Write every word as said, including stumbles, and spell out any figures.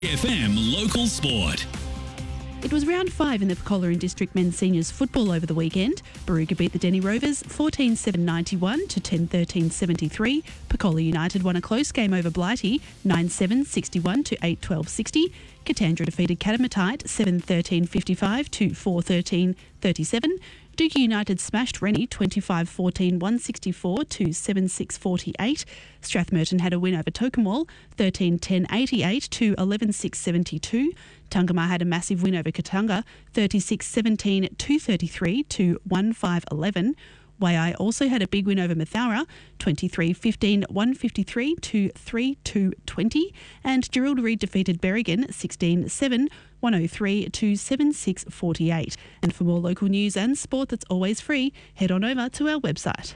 F M Local Sport. It was round five in the Pecola District Men's Seniors football over the weekend. Baruga beat the Denny Rovers fourteen seven ninety-one to ten thirteen seventy-three. Pecola United won a close game over Blighty nine seven sixty-one to eight twelve sixty. Katandra defeated Catamatite seven thirteen fifty-five to four thirteen thirty-seven. Dookie United smashed Rennie twenty-five fourteen one sixty-four to seven six forty-eight. Strathmerton had a win over Tokemwal thirteen ten eighty-eight to eleven six seventy-two. Tungamah had a massive win over Katunga thirty-six seventeen two thirty-three to one five eleven. Waiai also had a big win over Mathaura, twenty-three fifteen one fifty-three to three two twenty, and Gerald Reid defeated Berrigan sixteen seven one oh three to seven six forty-eight. And for more local news and sport that's always free, head on over to our website.